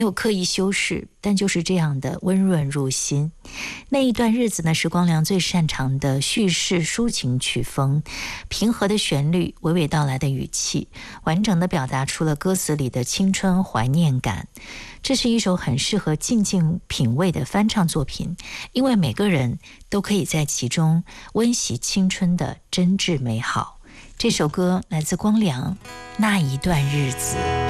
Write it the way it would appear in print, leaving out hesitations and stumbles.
没有刻意修饰，但就是这样的温润入心。那一段日子呢，是光良最擅长的叙事抒情曲风，平和的旋律，娓娓道来的语气，完整的表达出了歌词里的青春怀念感。这是一首很适合静静品味的翻唱作品，因为每个人都可以在其中温习青春的真挚美好。这首歌来自光良《那一段日子》。